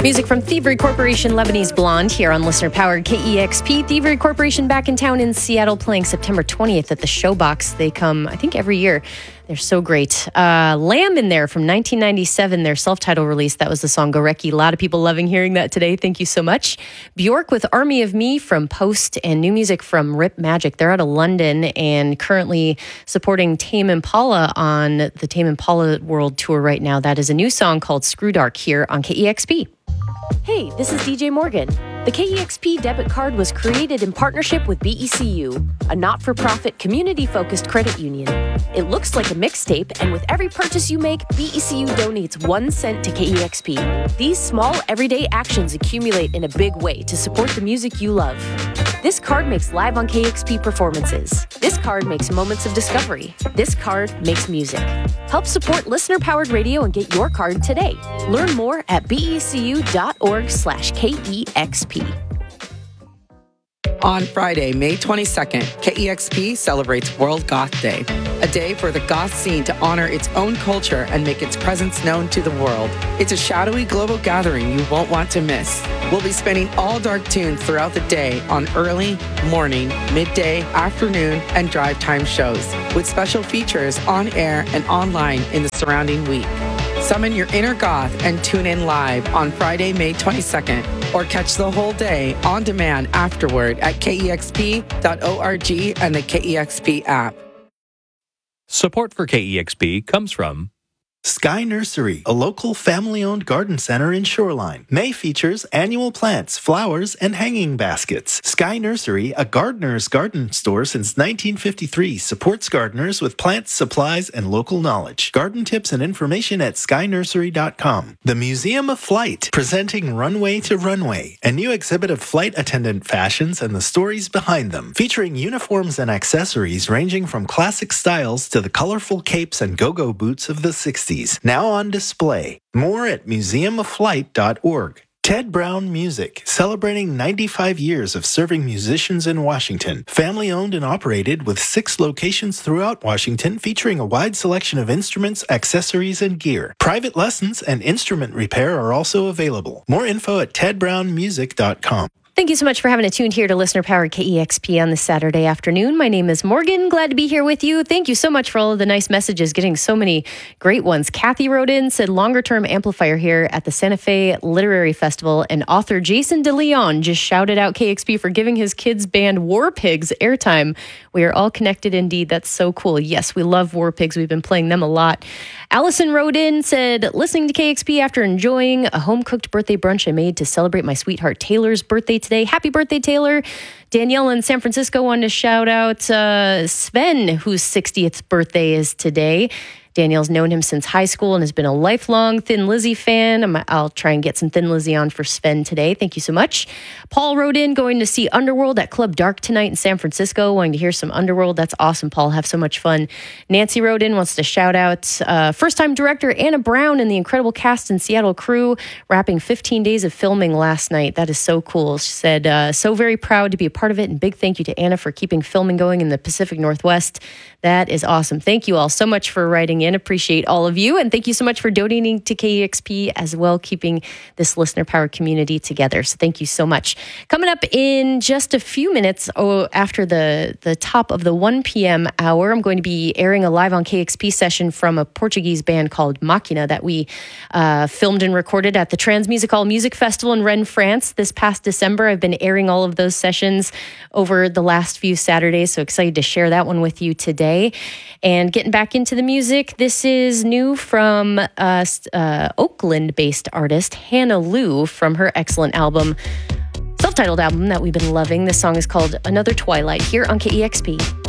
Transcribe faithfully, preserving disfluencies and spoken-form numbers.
Music from Thievery Corporation, Lebanese Blonde, here on listener-powered K E X P. Thievery Corporation back in town in Seattle, playing September twentieth at the Showbox. They come, I think, every year. They're so great. Uh, Lamb in there from nineteen ninety-seven, their self-titled release. That was the song Gorecki. A lot of people loving hearing that today. Thank you so much. Bjork with Army of Me from Post, and new music from Rip Magic. They're out of London and currently supporting Tame Impala on the Tame Impala World Tour right now. That is a new song called Screw Dark here on K E X P. Hey, this is D J Morgan. The K E X P debit card was created in partnership with B E C U, a not-for-profit, community-focused credit union. It looks like a mixtape, and with every purchase you make, B E C U donates one cent to K E X P. These small, everyday actions accumulate in a big way to support the music you love. This card makes Live on K E X P performances. This card makes Moments of Discovery. This card makes music. Help support listener-powered radio and get your card today. Learn more at becu.org slash KEXP. On Friday, May twenty-second, K E X P celebrates World Goth Day, a day for the goth scene to honor its own culture and make its presence known to the world. It's a shadowy global gathering you won't want to miss. We'll be spinning all dark tunes throughout the day on early, morning, midday, afternoon, and drive time shows, with special features on air and online in the surrounding week. Summon your inner goth and tune in live on Friday, May twenty-second, or catch the whole day on demand afterward at K E X P dot org and the K E X P app. Support for K E X P comes from Sky Nursery, a local family-owned garden center in Shoreline. May features annual plants, flowers, and hanging baskets. Sky Nursery, a gardener's garden store since nineteen fifty-three, supports gardeners with plants, supplies, and local knowledge. Garden tips and information at sky nursery dot com. The Museum of Flight, presenting Runway to Runway, a new exhibit of flight attendant fashions and the stories behind them, featuring uniforms and accessories ranging from classic styles to the colorful capes and go-go boots of the sixties. Now on display. More at museum of flight dot org. Ted Brown Music, celebrating ninety-five years of serving musicians in Washington. Family owned and operated with six locations throughout Washington, featuring a wide selection of instruments, accessories, and gear. Private lessons and instrument repair are also available. More info at ted brown music dot com. Thank you so much for having it tuned here to listener-powered K E X P on this Saturday afternoon. My name is Morgan. Glad to be here with you. Thank you so much for all of the nice messages, getting so many great ones. Kathy wrote in, said, longer-term amplifier here at the Santa Fe Literary Festival, and author Jason DeLeon just shouted out K X P for giving his kids' band War Pigs airtime. We are all connected indeed. That's so cool. Yes, we love War Pigs. We've been playing them a lot. Allison wrote in, said, listening to K X P after enjoying a home-cooked birthday brunch I made to celebrate my sweetheart Taylor's birthday today. Happy birthday, Taylor. Danielle in San Francisco wanted to shout out uh, Sven, whose sixtieth birthday is today. Danielle's known him since high school and has been a lifelong Thin Lizzy fan. I'm, I'll try and get some Thin Lizzy on for Sven today. Thank you so much. Paul wrote in, going to see Underworld at Club Dark tonight in San Francisco, wanting to hear some Underworld. That's awesome, Paul. Have so much fun. Nancy wrote in, wants to shout out uh, first-time director Anna Brown and the incredible cast and Seattle crew, wrapping fifteen days of filming last night. That is so cool. She said, uh, so very proud to be a part of it, and big thank you to Anna for keeping filming going in the Pacific Northwest. That is awesome. Thank you all so much for writing in. Appreciate all of you. And thank you so much for donating to K E X P as well, keeping this listener-powered community together. So thank you so much. Coming up in just a few minutes oh, after the, the top of the one p.m. hour, I'm going to be airing a live on K X P session from a Portuguese band called Machina that we uh, filmed and recorded at the Transmusical Music Festival in Rennes, France this past December. I've been airing all of those sessions over the last few Saturdays, so excited to share that one with you today. And getting back into the music, this is new from uh, uh, Oakland-based artist Hannah Lou from her excellent album, self-titled album that we've been loving. This song is called Another Twilight here on K E X P.